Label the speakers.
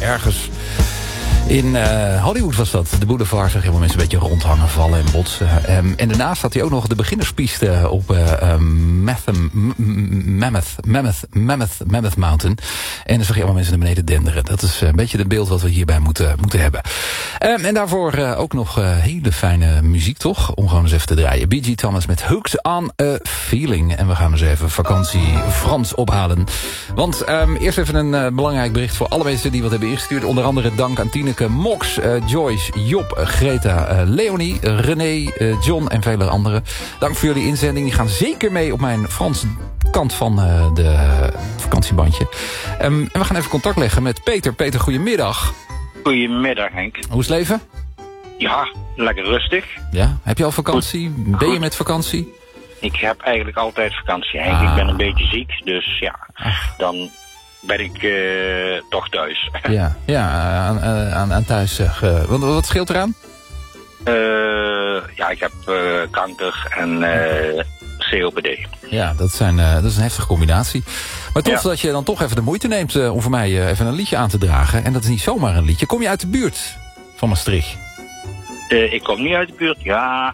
Speaker 1: ergens in Hollywood was dat. De boulevard zag heel veel mensen een beetje rondhangen, vallen en botsen. En daarnaast had hij ook nog de beginnerspiste op Mammoth Mountain. En dan zag je allemaal mensen naar beneden denderen. Dat is een beetje het beeld wat we hierbij moeten hebben. En daarvoor ook nog hele fijne muziek, toch? Om gewoon eens even te draaien. B.G. Thomas met Hooked on a Feeling. En we gaan eens even vakantie Frans ophalen. Want eerst even een belangrijk bericht voor alle mensen die wat hebben ingestuurd. Onder andere dank aan Tineke, Mox, Joyce, Job, Greta, Leonie, René, John en vele anderen. Dank voor jullie inzending. Die gaan zeker mee op mijn Franse kant van de vakantiebandje. En we gaan even contact leggen met Peter. Peter, goedemiddag.
Speaker 2: Goedemiddag, Henk.
Speaker 1: Hoe is het leven?
Speaker 2: Ja, lekker rustig.
Speaker 1: Ja, heb je al vakantie? Goed. Ben je met vakantie?
Speaker 2: Ik heb eigenlijk altijd vakantie, Henk. Ik ben een beetje ziek, dus ja, dan ben ik toch thuis.
Speaker 1: Ja, aan thuis. Wat scheelt eraan?
Speaker 2: Ja, ik heb kanker en COPD.
Speaker 1: Ja, dat is een heftige combinatie. Maar tof dat je dan toch even de moeite neemt om voor mij even een liedje aan te dragen. En dat is niet zomaar een liedje. Kom je uit de buurt van Maastricht?
Speaker 2: Ik kom niet uit de buurt, ja.